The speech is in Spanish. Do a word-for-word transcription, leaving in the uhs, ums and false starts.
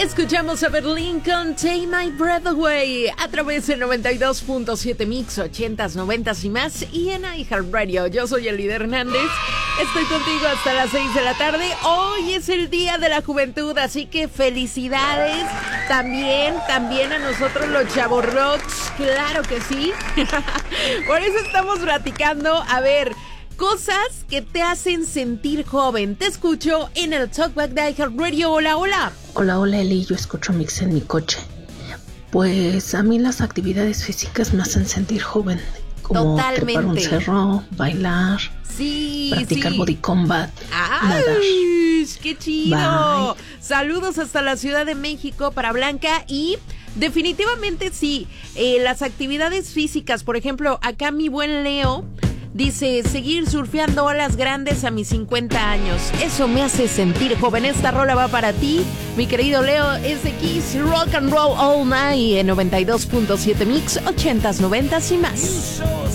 Escuchamos a Berlín con Take My Breath Away a través de noventa y dos punto siete Mix, ochentas, noventas y más, y en iHeartRadio. Yo soy Elida Hernández, estoy contigo hasta las seis de la tarde. Hoy es el Día de la Juventud, así que felicidades también, también a nosotros los chavorrocs, claro que sí. Por eso estamos platicando, a ver, cosas que te hacen sentir joven. Te escucho en el Talkback de iHeartRadio. Hola, hola. Hola, hola Eli, yo escucho Mix en mi coche. Pues a mí las actividades físicas me hacen sentir joven. Como Totalmente. trepar un cerro, bailar, Sí, practicar sí. body combat, ¡Ay! nadar. ¡Qué chido! Bye. Saludos hasta la Ciudad de México para Blanca y definitivamente sí, eh, las actividades físicas, por ejemplo, acá mi buen Leo dice, seguir surfeando olas grandes a mis cincuenta años. Eso me hace sentir joven. Esta rola va para ti, mi querido Leo. Es de Kiss, Rock and Roll All Night en noventa y dos punto siete Mix, ochentas, noventas y más.